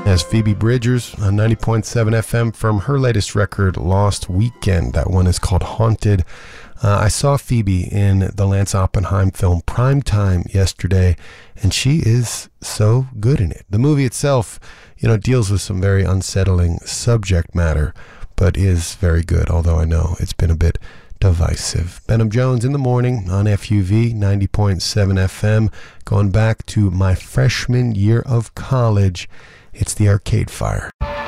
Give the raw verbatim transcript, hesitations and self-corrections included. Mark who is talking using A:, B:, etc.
A: As Phoebe Bridgers on ninety point seven F M from her latest record, Lost Weekend. That one is called Haunted. Uh, I saw Phoebe in the Lance Oppenheim film Primetime yesterday, and she is so good in it. The movie itself, you know, deals with some very unsettling subject matter, but is very good, although I know it's been a bit divisive. Benham Jones in the morning on F U V ninety point seven F M. Going back to my freshman year of college, it's the Arcade Fire.